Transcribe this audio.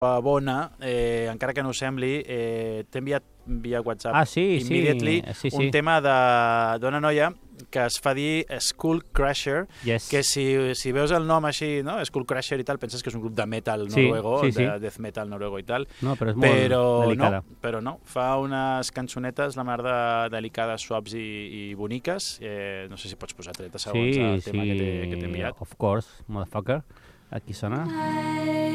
bona, encara que no ho sembli, t'he enviat via WhatsApp immediately un tema d'una noia que es fa dir Skull Crusher, que si veus el nom així, no? Skull Crusher i tal, penses que és un grup de metal noruego, de death metal noruego i tal, però és molt delicada. Però no, fa unes cançonetes la mar de delicades, suaves i boniques. No sé si pots posar 30 segons al tema que t'he enviat. Of course, motherfucker. Aquí sona.